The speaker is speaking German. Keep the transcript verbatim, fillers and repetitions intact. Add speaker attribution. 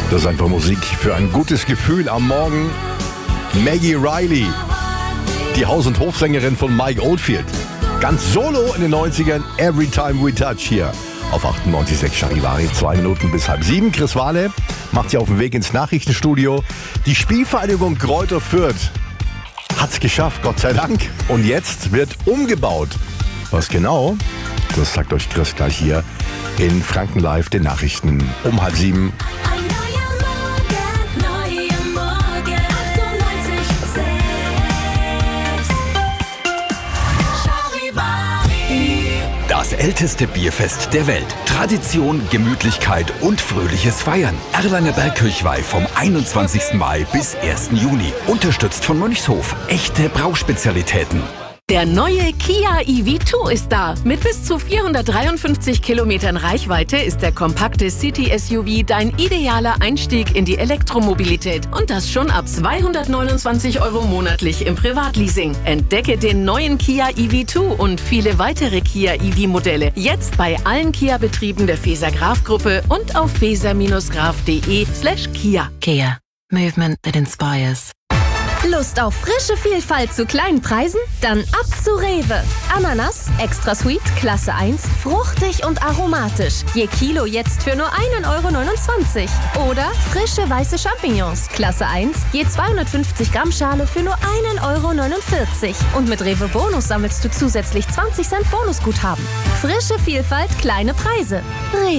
Speaker 1: Das ist einfach Musik für ein gutes Gefühl am Morgen. Maggie Riley, die Haus- und Hofsängerin von Mike Oldfield. Ganz solo in den neunzigern, Every Time We Touch hier auf achtundneunzig Komma sechs Charivari. Zwei Minuten bis halb sieben. Chris Wale macht sich auf den Weg ins Nachrichtenstudio. Die Spielvereinigung Greuther Fürth hat's geschafft, Gott sei Dank. Und jetzt wird umgebaut. Was genau? Das sagt euch Chris gleich hier in Franken Live, den Nachrichten um halb sieben.
Speaker 2: Das älteste Bierfest der Welt. Tradition, Gemütlichkeit und fröhliches Feiern. Erlanger Bergkirchweih vom einundzwanzigsten Mai bis ersten Juni. Unterstützt von Mönchshof. Echte Brauspezialitäten.
Speaker 3: Der neue Kia E V zwei ist da. Mit bis zu vierhundertdreiundfünfzig Kilometern Reichweite ist der kompakte City-S U V dein idealer Einstieg in die Elektromobilität. Und das schon ab zweihundertneunundzwanzig Euro monatlich im Privatleasing. Entdecke den neuen Kia E V zwei und viele weitere Kia E V-Modelle jetzt bei allen Kia-Betrieben der Feser-Graf-Gruppe und auf feser-graf.de slash Kia.
Speaker 4: Kia. Movement that inspires.
Speaker 5: Lust auf frische Vielfalt zu kleinen Preisen? Dann ab zu Rewe. Ananas, extra sweet, Klasse eins, fruchtig und aromatisch. Je Kilo jetzt für nur einen Euro neunundzwanzig. Oder frische weiße Champignons, Klasse eins, je zweihundertfünfzig Gramm Schale für nur einen Euro neunundvierzig. Und mit Rewe Bonus sammelst du zusätzlich zwanzig Cent Bonusguthaben. Frische Vielfalt, kleine Preise. Rewe.